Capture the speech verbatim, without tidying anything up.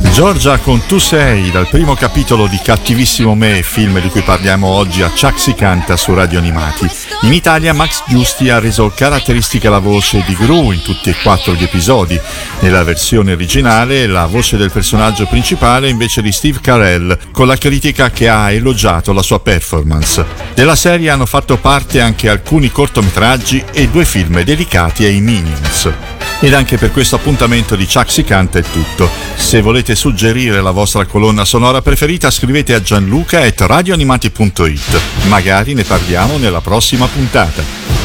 Giorgia con Tu sei, dal primo capitolo di Cattivissimo me, film di cui parliamo oggi a Ciak si canta su Radio Animati. In Italia Max Giusti ha reso caratteristica la voce di Gru in tutti e quattro gli episodi. Nella versione originale la voce del personaggio principale è invece di Steve Carell, con la critica che ha elogiato la sua performance. Della serie hanno fatto parte anche alcuni cortometraggi e due film dedicati ai Minions. Ed anche per questo appuntamento di Ciak si canta è tutto. Se volete suggerire la vostra colonna sonora preferita, scrivete a gianluca at radioanimati punto it. Magari ne parliamo nella prossima puntata.